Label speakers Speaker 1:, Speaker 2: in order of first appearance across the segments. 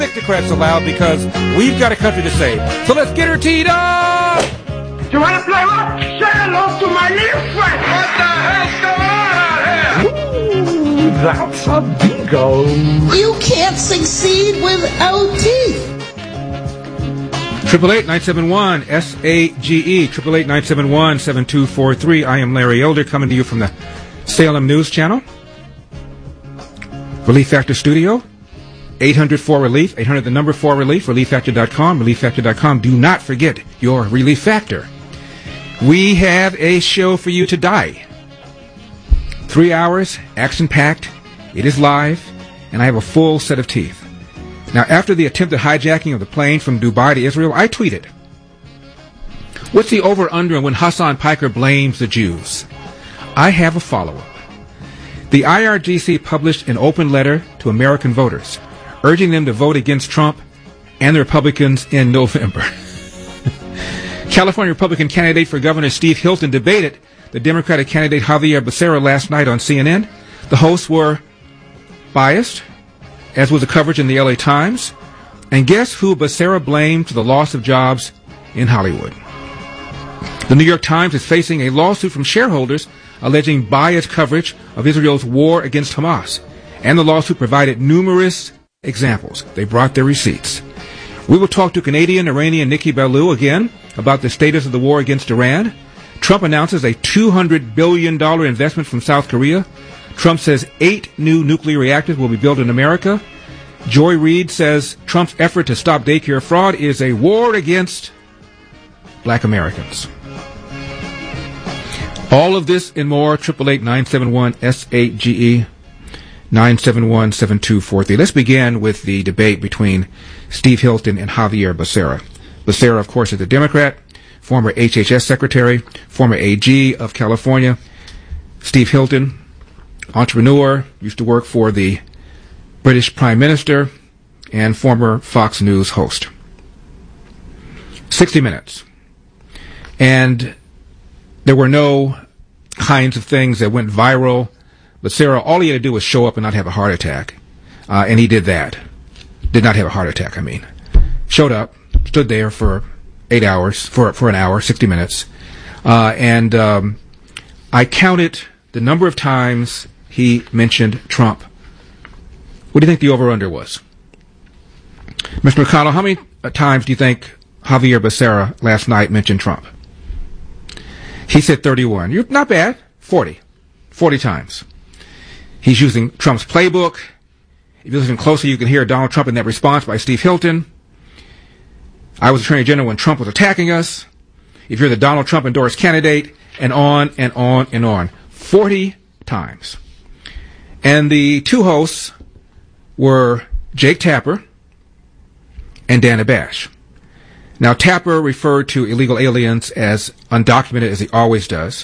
Speaker 1: Aristocrats allowed because we've got a country to save. So let's get her teed up!
Speaker 2: You want to play what? Say hello to my little friend! What the hell's going on out here?
Speaker 3: Ooh, that's a bingo.
Speaker 4: You can't succeed without teeth.
Speaker 1: 888-971-SAGE, 888-971-7243. I am Larry Elder, coming to you from the Salem News Channel. Relief Factor Studio, 800-4RELIEF, 800 the number 4RELIEF, ReliefFactor.com, ReliefFactor.com. Do not forget your Relief Factor. We have a show for you today. 3 hours, action-packed. It is live, and I have a full set of teeth. Now, after the attempted hijacking of the plane from Dubai to Israel, I tweeted, what's the over-under when Hassan Piker blames the Jews? I have a follow-up. The IRGC published an open letter to American voters, urging them to vote against Trump and the Republicans in November. California Republican candidate for governor Steve Hilton debated the Democratic candidate Javier Becerra last night on CNN. The hosts were biased, as was the coverage in the LA Times. And guess who Becerra blamed for the loss of jobs in Hollywood? The New York Times is facing a lawsuit from shareholders alleging biased coverage of Israel's war against Hamas. And the lawsuit provided numerous examples. They brought their receipts. We will talk to Canadian Iranian Nikki Bellou again about the status of the war against Iran. Trump announces a $200 billion investment from South Korea. Trump says 8 new nuclear reactors will be built in America. Joy Reid says Trump's effort to stop daycare fraud is a war against black Americans. All of this and more, 888-971-SAGE, 971-7243. Let's begin with the debate between Steve Hilton and Javier Becerra. Becerra, of course, is a Democrat, former HHS secretary, former AG of California. Steve Hilton, entrepreneur, used to work for the British Prime Minister, and former Fox News host. 60 Minutes. And there were no kinds of things that went viral. Becerra, all he had to do was show up and not have a heart attack. And he did that. Did not have a heart attack, I mean. Showed up, stood there for 8 hours, for an hour, 60 minutes. And I counted the number of times he mentioned Trump. What do you think the over-under was? Mr. McConnell, how many times do you think Javier Becerra last night mentioned Trump? He said 31. You're not bad. 40 times. He's using Trump's playbook. If you listen closely, you can hear Donald Trump in that response by Steve Hilton. I was Attorney General when Trump was attacking us. If you're the Donald Trump endorsed candidate, and on and on and on. 40 times. And the two hosts were Jake Tapper and Dana Bash. Now, Tapper referred to illegal aliens as undocumented, as he always does.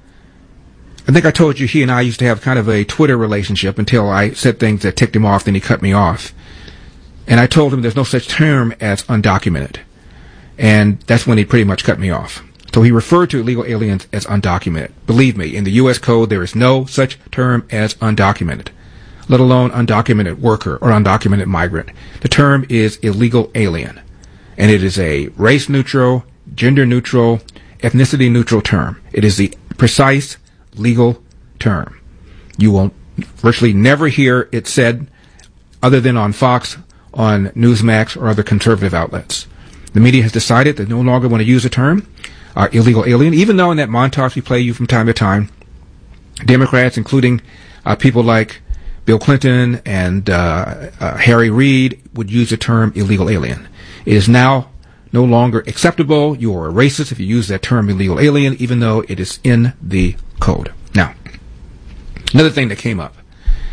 Speaker 1: I think I told you he and I used to have kind of a Twitter relationship until I said things that ticked him off, then he cut me off. And I told him there's no such term as undocumented. And that's when he pretty much cut me off. So he referred to illegal aliens as undocumented. Believe me, in the U.S. Code, there is no such term as undocumented, let alone undocumented worker or undocumented migrant. The term is illegal alien. And it is a race-neutral, gender-neutral, ethnicity-neutral term. It is the precise legal term. You will virtually never hear it said other than on Fox, on Newsmax, or other conservative outlets. The media has decided they no longer want to use the term illegal alien, even though in that montage we play you from time to time, Democrats, including people like Bill Clinton and Harry Reid, would use the term illegal alien. It is now no longer acceptable. You are a racist if you use that term illegal alien, even though it is in the code. Now, another thing that came up.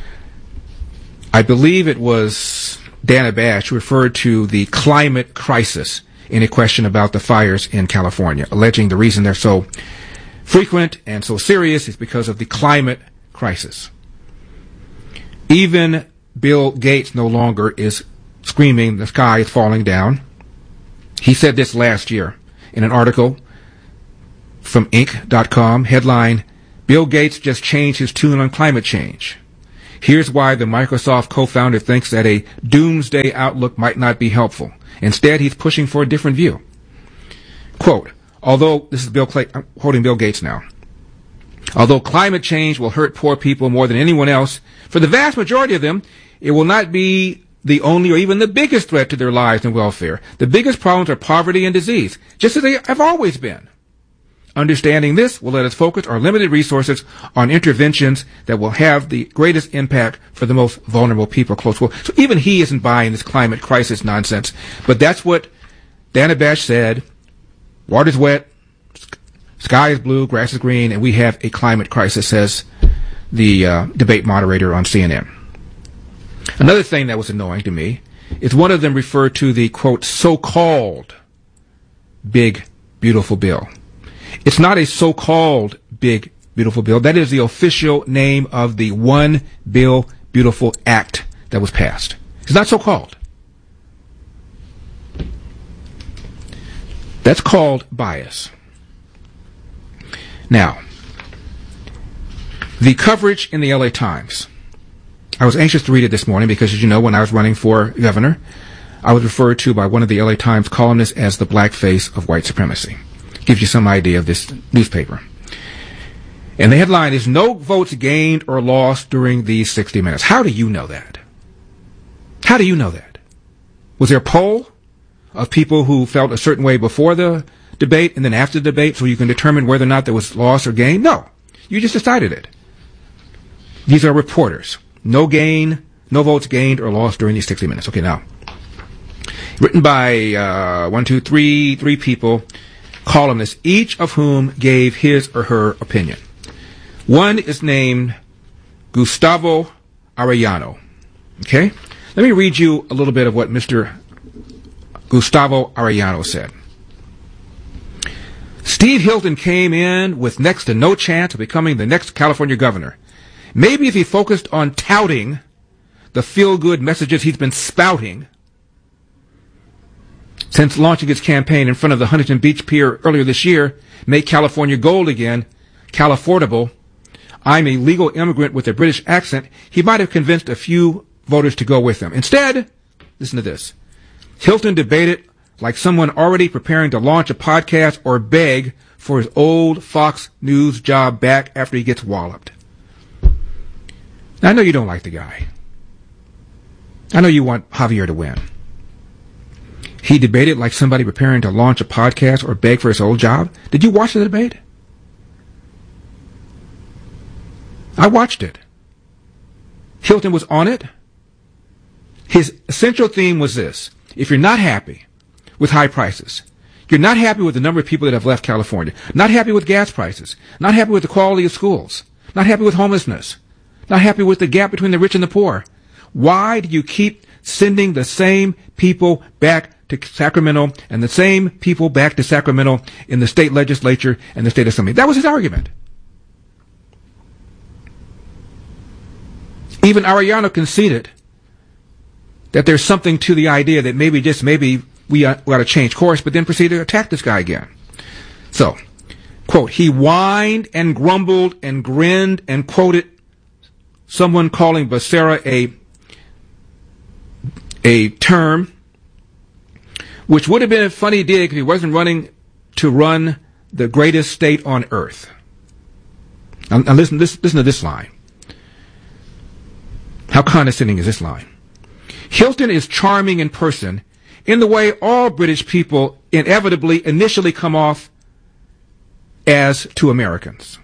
Speaker 1: I believe it was Dana Bash who referred to the climate crisis in a question about the fires in California, alleging the reason they're so frequent and so serious is because of the climate crisis. Even Bill Gates no longer is screaming the sky is falling down. He said this last year in an article from Inc.com, headline, Bill Gates just changed his tune on climate change. Here's why the Microsoft co-founder thinks that a doomsday outlook might not be helpful. Instead, he's pushing for a different view. Quote, although, this is I'm quoting Bill Gates now. Although climate change will hurt poor people more than anyone else, for the vast majority of them, it will not be the only or even the biggest threat to their lives and welfare. The biggest problems are poverty and disease, just as they have always been. Understanding this will let us focus our limited resources on interventions that will have the greatest impact for the most vulnerable people. Close quote. So even he isn't buying this climate crisis nonsense. But that's what Dana Bash said. Water's wet, sky is blue, grass is green, and we have a climate crisis, says the debate moderator on CNN. Another thing that was annoying to me is one of them referred to the, quote, so-called big, beautiful bill. It's not a so-called big, beautiful bill. That is the official name of the One Bill Beautiful Act that was passed. It's not so-called. That's called bias. Now, the coverage in the LA Times. I was anxious to read it this morning because, as you know, when I was running for governor, I was referred to by one of the LA Times columnists as the black face of white supremacy. Gives you some idea of this newspaper. And the headline is, no votes gained or lost during these 60 minutes. How do you know that? How do you know that? Was there a poll of people who felt a certain way before the debate and then after the debate so you can determine whether or not there was loss or gain? No. You just decided it. These are reporters. No gain, no votes gained or lost during these 60 minutes. Okay, now. Written by three people, columnists, each of whom gave his or her opinion. One is named Gustavo Arellano. Okay? Let me read you a little bit of what Mr. Gustavo Arellano said. Steve Hilton came in with next to no chance of becoming the next California governor. Maybe if he focused on touting the feel-good messages he's been spouting since launching his campaign in front of the Huntington Beach Pier earlier this year, make California gold again, Califordable, I'm a legal immigrant with a British accent, he might have convinced a few voters to go with him. Instead, listen to this. Hilton debated like someone already preparing to launch a podcast or beg for his old Fox News job back after he gets walloped. Now, I know you don't like the guy. I know you want Javier to win. He debated like somebody preparing to launch a podcast or beg for his old job. Did you watch the debate? I watched it. Hilton was on it. His essential theme was this. If you're not happy with high prices, you're not happy with the number of people that have left California, not happy with gas prices, not happy with the quality of schools, not happy with homelessness, not happy with the gap between the rich and the poor, why do you keep sending the same people back to Sacramento and the same people back to Sacramento in the state legislature and the state assembly? That was his argument. Even Arellano conceded that there's something to the idea that maybe we ought to change course, but then proceeded to attack this guy again. So, quote, he whined and grumbled and grinned and quoted someone calling Becerra a term which would have been a funny dig if he wasn't running to run the greatest state on earth. Now listen to this line. How condescending is this line? Hilton is charming in person in the way all British people inevitably initially come off as to Americans.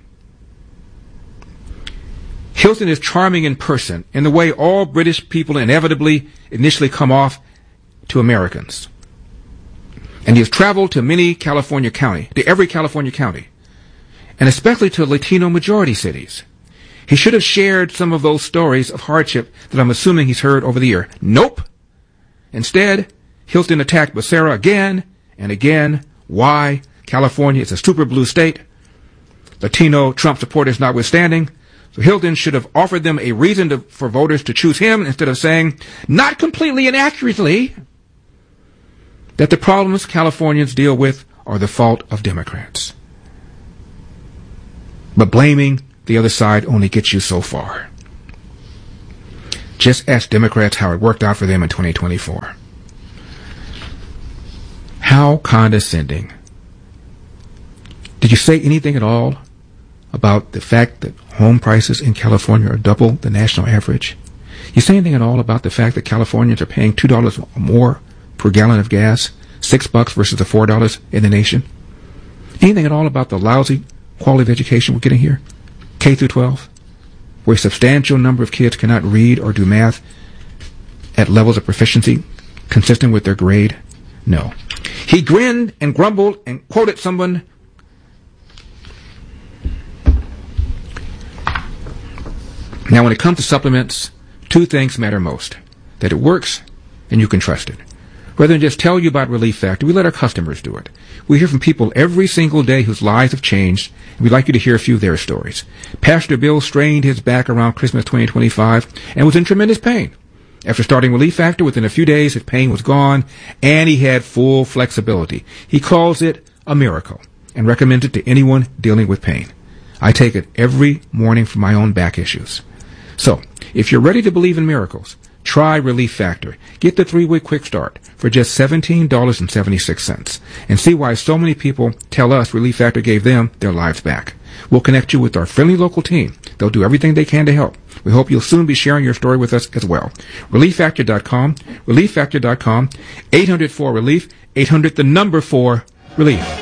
Speaker 1: Hilton is charming in person in the way all British people inevitably initially come off to Americans. And he has traveled to every California county, and especially to Latino majority cities. He should have shared some of those stories of hardship that I'm assuming he's heard over the year. Nope. Instead, Hilton attacked Becerra again and again. Why? California is a super blue state. Latino Trump supporters notwithstanding. So Hilton should have offered them a reason for voters to choose him instead of saying, not completely inaccurately, that the problems Californians deal with are the fault of Democrats. But blaming the other side only gets you so far. Just ask Democrats how it worked out for them in 2024. How condescending. Did you say anything at all about the fact that home prices in California are double the national average? You say anything at all about the fact that Californians are paying $2 more per gallon of gas, $6 versus the $4 in the nation? Anything at all about the lousy quality of education we're getting here, K through 12, where a substantial number of kids cannot read or do math at levels of proficiency consistent with their grade? No. He grinned and grumbled and quoted someone. Now, when it comes to supplements, two things matter most: that it works and you can trust it. Rather than just tell you about Relief Factor, we let our customers do it. We hear from people every single day whose lives have changed, and we'd like you to hear a few of their stories. Pastor Bill strained his back around Christmas 2025 and was in tremendous pain. After starting Relief Factor, within a few days, his pain was gone, and he had full flexibility. He calls it a miracle and recommends it to anyone dealing with pain. I take it every morning for my own back issues. So, if you're ready to believe in miracles, try Relief Factor. Get the 3-week quick start for just $17.76 and see why so many people tell us Relief Factor gave them their lives back. We'll connect you with our friendly local team. They'll do everything they can to help. We hope you'll soon be sharing your story with us as well. ReliefFactor.com, ReliefFactor.com, 800-4-RELIEF, 800-4-RELIEF.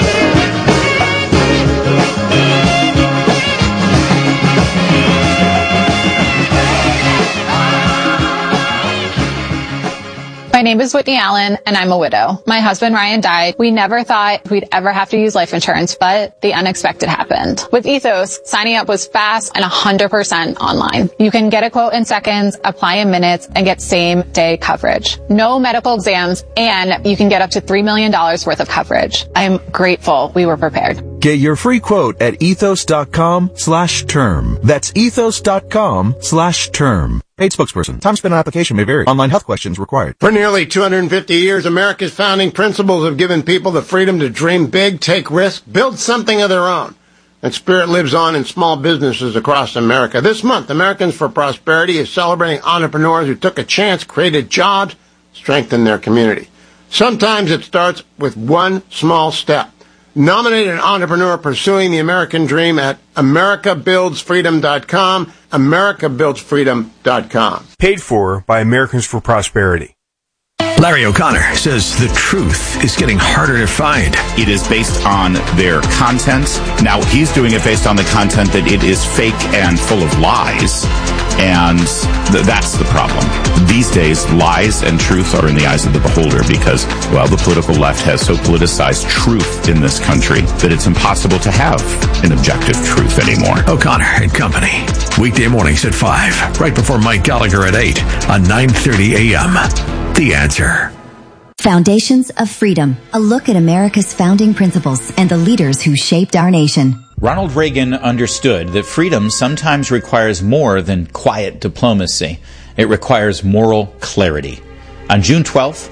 Speaker 5: My name is Whitney Allen, and I'm a widow. My husband, Ryan, died. We never thought we'd ever have to use life insurance, but the unexpected happened. With Ethos, signing up was fast and 100% online. You can get a quote in seconds, apply in minutes, and get same-day coverage. No medical exams, and you can get up to $3 million worth of coverage. I'm grateful we were prepared.
Speaker 6: Get your free quote at ethos.com/term. That's ethos.com/term. Paid spokesperson. Time spent on application may vary. Online health questions required.
Speaker 7: For nearly 250 years, America's founding principles have given people the freedom to dream big, take risks, build something of their own. That spirit lives on in small businesses across America. This month, Americans for Prosperity is celebrating entrepreneurs who took a chance, created jobs, strengthened their community. Sometimes it starts with one small step. Nominate an entrepreneur pursuing the American dream at americabuildsfreedom.com, americabuildsfreedom.com.
Speaker 8: Paid for by Americans for Prosperity.
Speaker 9: Larry O'Connor says the truth is getting harder to find.
Speaker 10: It is based on their content. Now, he's doing it based on the content that it is fake and full of lies. And that's the problem. These days, lies and truth are in the eyes of the beholder because, well, the political left has so politicized truth in this country that it's impossible to have an objective truth anymore.
Speaker 9: O'Connor and Company. Weekday mornings at 5, right before Mike Gallagher at 8 on 9:30 a.m. The Answer.
Speaker 11: Foundations of Freedom. A look at America's founding principles and the leaders who shaped our nation.
Speaker 12: Ronald Reagan understood that freedom sometimes requires more than quiet diplomacy. It requires moral clarity. On June 12,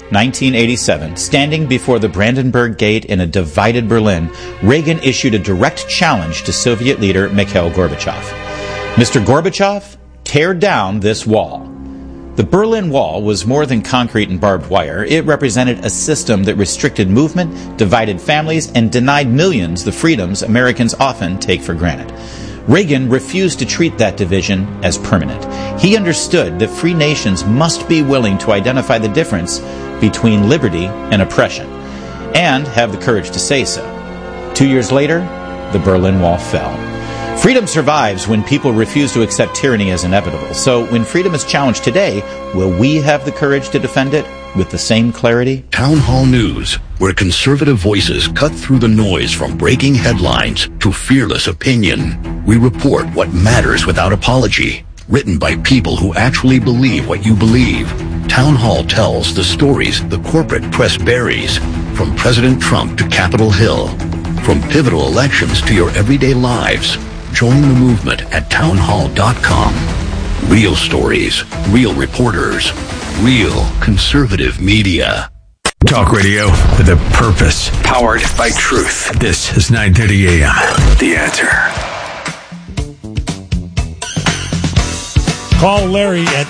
Speaker 12: 1987, standing before the Brandenburg Gate in a divided Berlin, Reagan issued a direct challenge to Soviet leader Mikhail Gorbachev. Mr. Gorbachev, tear down this wall. The Berlin Wall was more than concrete and barbed wire. It represented a system that restricted movement, divided families, and denied millions the freedoms Americans often take for granted. Reagan refused to treat that division as permanent. He understood that free nations must be willing to identify the difference between liberty and oppression, and have the courage to say so. 2 years later, the Berlin Wall fell. Freedom survives when people refuse to accept tyranny as inevitable. So when freedom is challenged today, will we have the courage to defend it with the same clarity?
Speaker 13: Town Hall News, where conservative voices cut through the noise from breaking headlines to fearless opinion. We report what matters without apology. Written by people who actually believe what you believe. Town Hall tells the stories the corporate press buries, from President Trump to Capitol Hill, from pivotal elections to your everyday lives. Join the movement at townhall.com. Real stories, real reporters, real conservative media.
Speaker 9: Talk radio with a purpose. Powered by truth. This is 9:30 a.m. The Answer.
Speaker 14: Call Larry at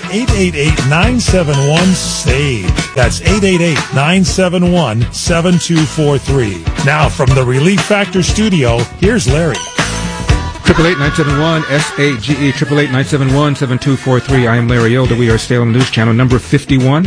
Speaker 14: 888-971-SAVE. That's 888-971-7243. Now from the Relief Factor studio, here's Larry.
Speaker 1: 888-971-SAGE, 888-971-7243. I am Larry Elder. We are Salem News Channel number 51.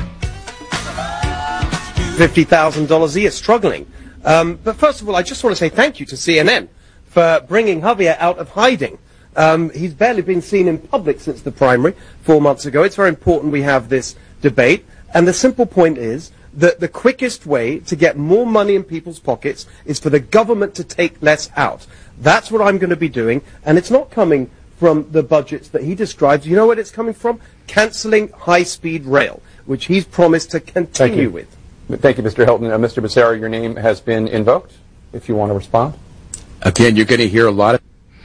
Speaker 15: $50,000 a year, struggling. But first of all, I just want to say thank you to CNN for bringing Javier out of hiding. He's barely been seen in public since the primary 4 months ago. It's very important we have this debate. And the simple point is that the quickest way to get more money in people's pockets is for the government to take less out. That's what I'm going to be doing. And it's not coming from the budgets that he describes. You know what it's coming from? Cancelling high-speed rail, which he's promised to continue with.
Speaker 16: Thank you, Mr. Hilton. Mr. Becerra, your name has been invoked, if you want to respond.
Speaker 17: Again, you're going to hear a lot of...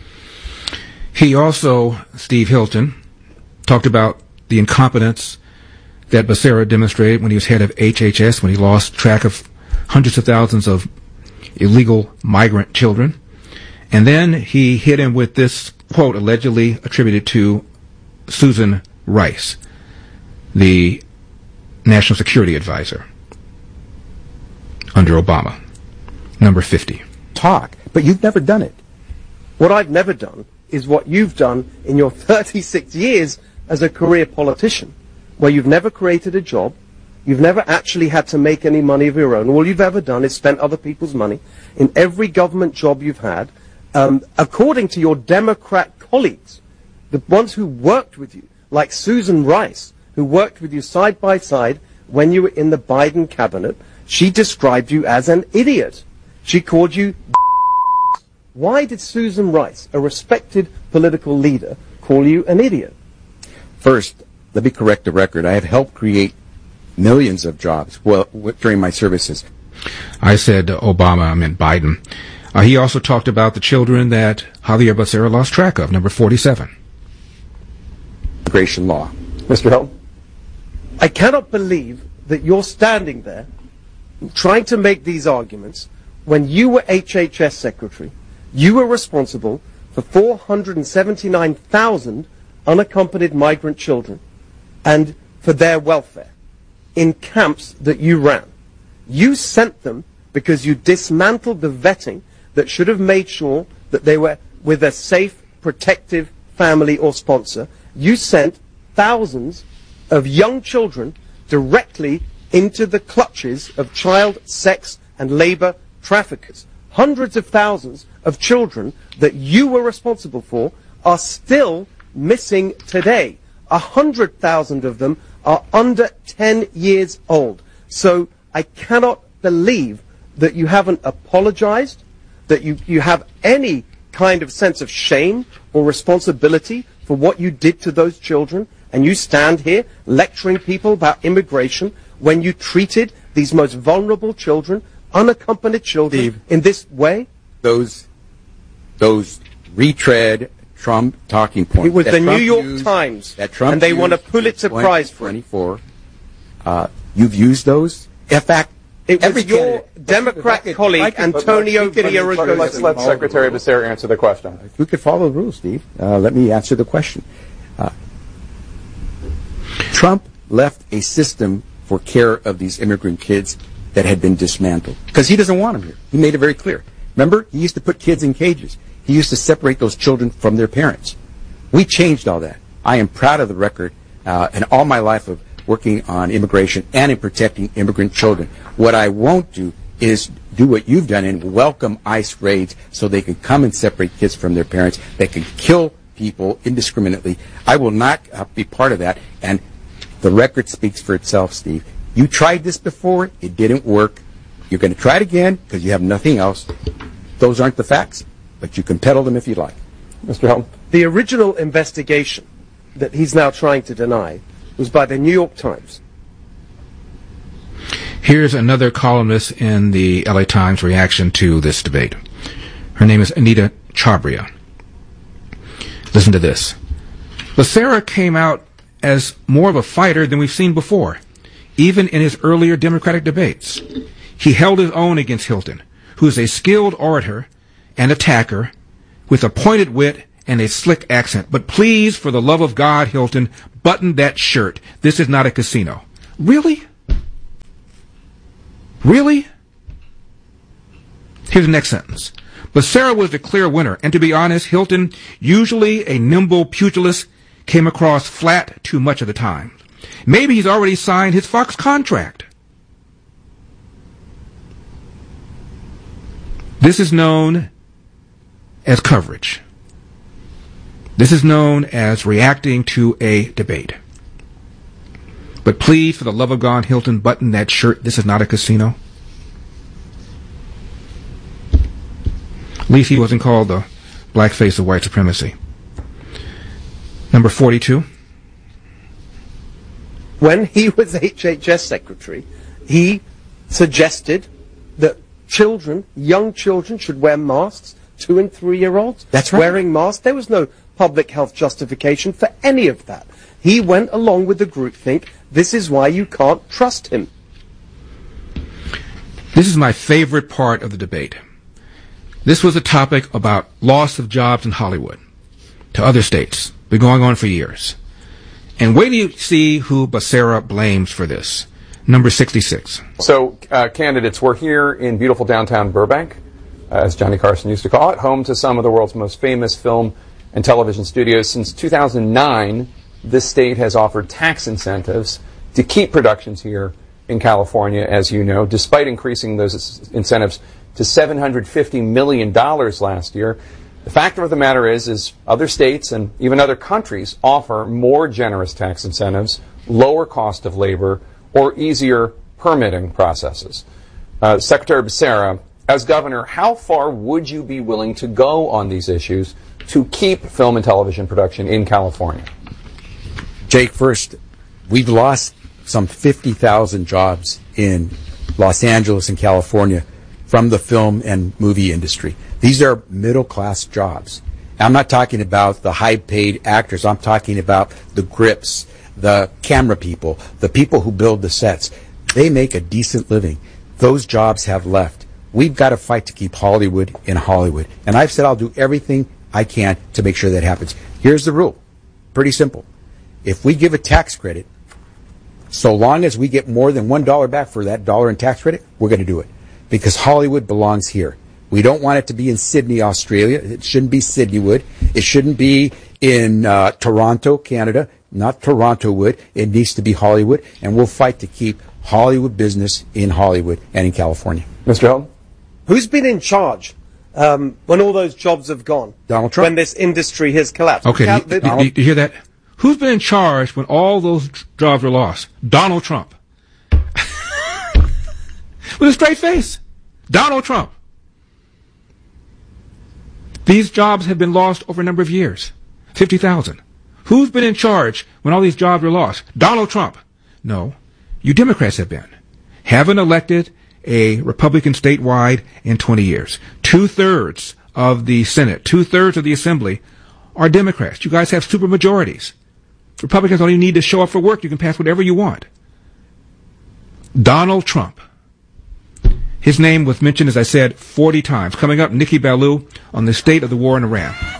Speaker 1: He also, Steve Hilton, talked about the incompetence that Becerra demonstrated when he was head of HHS, when he lost track of hundreds of thousands of illegal migrant children. And then he hit him with this quote allegedly attributed to Susan Rice, the National Security Advisor under Obama, number 50.
Speaker 17: Talk, but you've never done it.
Speaker 15: What I've never done is what you've done in your 36 years as a career politician, where you've never created a job, you've never actually had to make any money of your own. All you've ever done is spent other people's money in every government job you've had, according to your Democrat colleagues, the ones who worked with you, like Susan Rice, who worked with you side by side when you were in the Biden cabinet. She described you as an idiot. She called you. Why did Susan Rice, a respected political leader, call you an idiot?
Speaker 17: First, let me correct the record. I have helped create millions of jobs during my services.
Speaker 1: I said Obama, I meant Biden. He also talked about the children that Javier Becerra lost track of, number 47.
Speaker 17: Immigration law.
Speaker 16: Mr. Hilton?
Speaker 15: I cannot believe that you're standing there trying to make these arguments when you were HHS Secretary. You were responsible for 479,000 unaccompanied migrant children and for their welfare in camps that you ran. You sent them because you dismantled the vetting that should have made sure that they were with a safe, protective family or sponsor. You sent thousands of young children directly into the clutches of child sex and labor traffickers. Hundreds of thousands of children that you were responsible for are still missing today. 100,000 of them are under 10 years old. So I cannot believe that you haven't apologized, that you have any kind of sense of shame or responsibility for what you did to those children, and you stand here lecturing people about immigration when you treated these most vulnerable children, unaccompanied children, Steve, in this way?
Speaker 17: Those retread Trump talking points.
Speaker 15: It was the New York Times, and they won a Pulitzer Prize for it.
Speaker 17: You've used those? In fact,
Speaker 15: it was your Democrat colleague, Antonio Villaraigosa.
Speaker 16: Let's let Secretary Becerra answer the question.
Speaker 17: If we could follow the rules, Steve, let me answer the question. Trump left a system for care of these immigrant kids that had been dismantled because he doesn't want them here. He made it very clear. Remember, he used to put kids in cages. He used to separate those children from their parents. We changed all that. I am proud of the record and all my life of working on immigration and in protecting immigrant children. What I won't do is do what you've done and welcome ICE raids so they can come and separate kids from their parents. They can kill people indiscriminately. I will not be part of that. And the record speaks for itself, Steve. You tried this before. It didn't work. You're going to try it again because you have nothing else. Those aren't the facts, but you can peddle them if you like.
Speaker 16: Mr. Helm.
Speaker 15: The original investigation that he's now trying to deny was by the New York Times.
Speaker 1: Here's another columnist in the LA Times reaction to this debate. Her name is Anita Chabria. Listen to this. Becerra came out as more of a fighter than we've seen before, even in his earlier Democratic debates. He held his own against Hilton, who is a skilled orator and attacker with a pointed wit and a slick accent. But please, for the love of God, Hilton, button that shirt. This is not a casino. Really? Really? Here's the next sentence. Becerra was the clear winner, and to be honest, Hilton, usually a nimble pugilist, came across flat too much of the time. Maybe he's already signed his Fox contract. This is known as coverage. This is known as reacting to a debate. But please, for the love of God, Hilton, button that shirt. This is not a casino. At least he wasn't called the blackface of white supremacy. Number 42.
Speaker 15: When he was HHS secretary, he suggested that children, young children, should wear masks, 2- and 3-year-olds.
Speaker 17: That's right.
Speaker 15: Wearing masks. There was no public health justification for any of that. He went along with the groupthink. This is why you can't trust him.
Speaker 1: This is my favorite part of the debate. This was a topic about loss of jobs in Hollywood to other states. Been going on for years. And wait till you see who Becerra blames for this. Number 66.
Speaker 16: So, candidates, we're here in beautiful downtown Burbank, as Johnny Carson used to call it, home to some of the world's most famous film and television studios. Since 2009, this state has offered tax incentives to keep productions here in California, as you know, despite increasing those incentives to $750 million last year. The fact of the matter is other states and even other countries offer more generous tax incentives, lower cost of labor, or easier permitting processes. Secretary Becerra, as governor, how far would you be willing to go on these issues to keep film and television production in California?
Speaker 17: Jake, first, we've lost some 50,000 jobs in Los Angeles and California from the film and movie industry. These are middle-class jobs. I'm not talking about the high-paid actors. I'm talking about the grips, the camera people, the people who build the sets. They make a decent living. Those jobs have left. We've got to fight to keep Hollywood in Hollywood. And I've said I'll do everything I can to make sure that happens. Here's the rule. Pretty simple. If we give a tax credit, so long as we get more than $1 back for that dollar in tax credit, we're going to do it. Because Hollywood belongs here. We don't want it to be in Sydney, Australia. It shouldn't be Sydneywood. It shouldn't be in Toronto, Canada. Not Torontowood. It needs to be Hollywood. And we'll fight to keep Hollywood business in Hollywood and in California.
Speaker 16: Mr. Hilton?
Speaker 15: Who's been in charge when all those jobs have gone?
Speaker 17: Donald Trump.
Speaker 15: When this industry has collapsed.
Speaker 1: Okay, do you hear that? Who's been in charge when all those jobs were lost? Donald Trump. With a straight face. Donald Trump. These jobs have been lost over a number of years. 50,000. Who's been in charge when all these jobs were lost? Donald Trump. No, you Democrats have been. Haven't elected a Republican statewide in 20 years. 2/3 of the Senate, 2/3 of the Assembly are Democrats. You guys have super majorities. Republicans don't even need to show up for work. You can pass whatever you want. Donald Trump. His name was mentioned, as I said, 40 times. Coming up, Nikki Ballou on the state of the war in Iran.